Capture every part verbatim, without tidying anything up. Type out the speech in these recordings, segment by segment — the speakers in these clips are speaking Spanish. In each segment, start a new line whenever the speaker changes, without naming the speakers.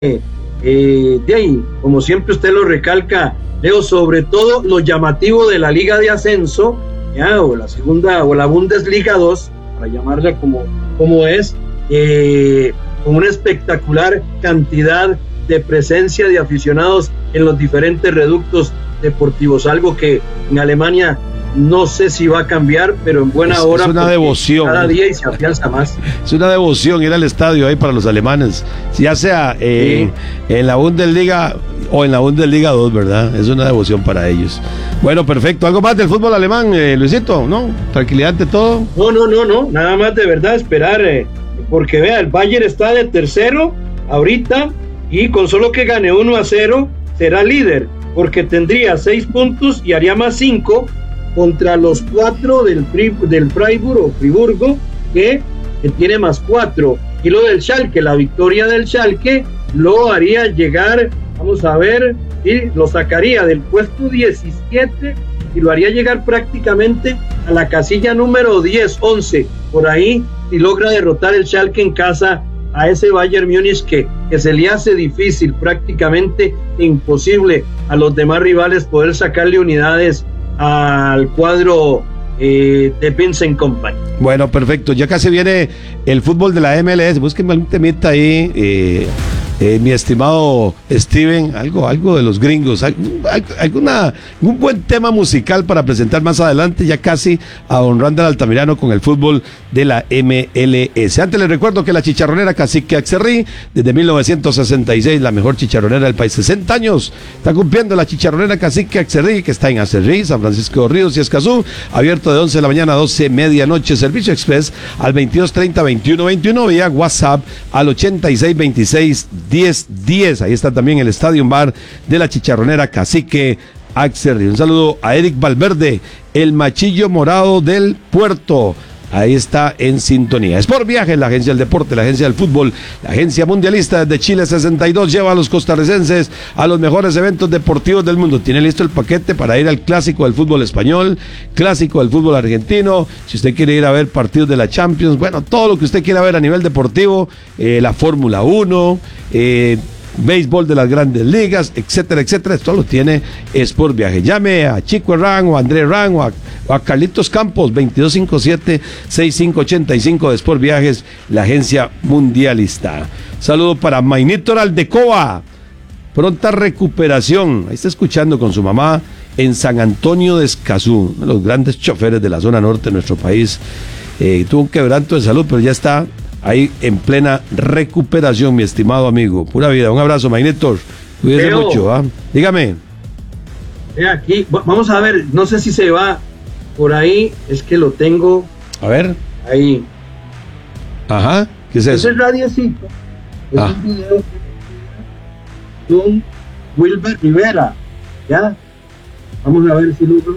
Eh, de ahí, como siempre usted lo recalca, Leo, sobre todo lo llamativo de la Liga de Ascenso, ya, o la segunda, o la Bundesliga dos, para llamarla como, como es, eh, con una espectacular cantidad de presencia de aficionados en los diferentes reductos deportivos, algo que en Alemania no sé si va a cambiar, pero en buena
es,
hora.
Es una devoción.
Cada día y se afianza más.
Es una devoción ir al estadio ahí para los alemanes, ya sea eh, sí. en la Bundesliga o en la Bundesliga dos, ¿verdad? Es una devoción para ellos. Bueno, perfecto. ¿Algo más del fútbol alemán, eh, Luisito? ¿No? ¿Tranquilidad ante todo?
No, no, no, no. Nada más de verdad esperar, eh, porque vea, el Bayern está de tercero ahorita y con solo que gane uno a cero será líder, porque tendría seis puntos y haría más cinco contra los cuatro del, del Freiburg o Friburgo, que, que tiene más cuatro. Y lo del Schalke, la victoria del Schalke lo haría llegar, vamos a ver, y lo sacaría del puesto diecisiete y lo haría llegar prácticamente a la casilla número diez, once, por ahí, y logra derrotar el Schalke en casa a ese Bayern Múnich que, que se le hace difícil, prácticamente imposible a los demás rivales poder sacarle unidades al cuadro eh, de Vincent Kompany.
Bueno, perfecto, ya casi viene el fútbol de la M L S, búsquenme algún temita ahí, eh, eh, mi estimado Steven, algo, algo de los gringos, alguna, un buen tema musical para presentar más adelante, ya casi a don Randall Altamirano con el fútbol de la M L S. Antes les recuerdo que la chicharronera Cacique Acerrí, desde mil novecientos sesenta y seis, la mejor chicharronera del país, sesenta años, está cumpliendo la chicharronera Cacique Acerrí, que está en Acerrí, San Francisco de Ríos y Escazú, abierto de once de la mañana a doce, medianoche, servicio express al veintidós treinta, veintiuno veintiuno, vía WhatsApp al ochenta y seis veintiséis diez diez, ahí está también el Stadium Bar de la chicharronera Cacique Acerrí. Un saludo a Eric Valverde, el machillo morado del puerto. Ahí está en sintonía. Sport Viajes, la agencia del deporte, la agencia del fútbol, la agencia mundialista desde Chile sesenta y dos, lleva a los costarricenses a los mejores eventos deportivos del mundo. Tiene listo el paquete para ir al clásico del fútbol español, clásico del fútbol argentino, si usted quiere ir a ver partidos de la Champions, bueno, todo lo que usted quiera ver a nivel deportivo, eh, la Fórmula uno, eh, béisbol de las grandes ligas, etcétera, etcétera. Esto lo tiene Sport Viaje. Llame a Chico Herrán o a Andrés Herrán o a, o a Carlitos Campos, veintidós cincuenta y siete, sesenta y cinco ochenta y cinco de Sport Viajes, la agencia mundialista. Saludo para Mainito Aldecoa, pronta recuperación. Ahí está escuchando con su mamá en San Antonio de Escazú, uno de los grandes choferes de la zona norte de nuestro país. Eh, tuvo un quebranto de salud, pero ya está ahí en plena recuperación, mi estimado amigo. Pura vida. Un abrazo, Magnetor. Cuídese Leo, mucho, ¿ah? Dígame.
Aquí, vamos a ver, no sé si se va por ahí, es que lo tengo.
A ver.
Ahí.
Ajá, ¿qué es eso?
Es el radiecito. Es
ah.
un video de Don Wilber Rivera. ¿Ya? Vamos a ver si logro.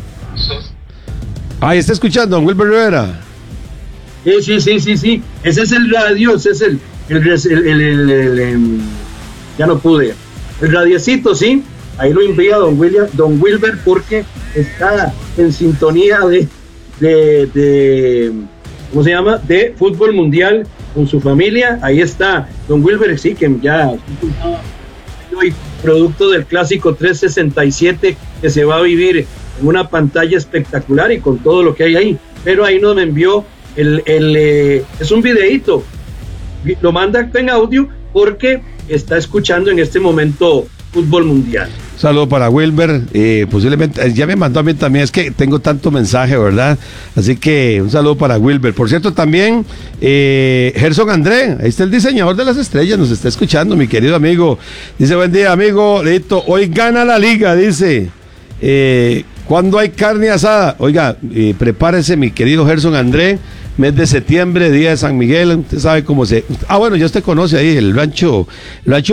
Ahí está escuchando, Don Wilber Rivera.
Sí, sí, sí, sí, sí. Ese es el radio, ese es el, el, el, el, el, el, el ya no pude. El radiecito, sí. Ahí lo envía don William, don Wilber, porque está en sintonía de, de, de, ¿cómo se llama? De fútbol mundial con su familia. Ahí está don Wilber, sí, que ya hoy producto del clásico trescientos sesenta y siete que se va a vivir en una pantalla espectacular y con todo lo que hay ahí. Pero ahí nos envió El, el, eh, es un videíto, lo manda en audio porque está escuchando en este momento fútbol mundial.
Saludo para Wilber, eh, posiblemente, ya me mandó a mí también, es que tengo tanto mensaje, ¿verdad? Así que un saludo para Wilber. Por cierto, también eh, Gerson André, ahí está el diseñador de las estrellas, nos está escuchando, mi querido amigo. Dice, buen día, amigo, Leito, hoy gana la liga, dice. Eh, ¿Cuándo hay carne asada? Oiga, eh, prepárese, mi querido Gerson André, mes de septiembre, día de San Miguel, usted sabe cómo se... Ah, bueno, ya usted conoce ahí el rancho, el rancho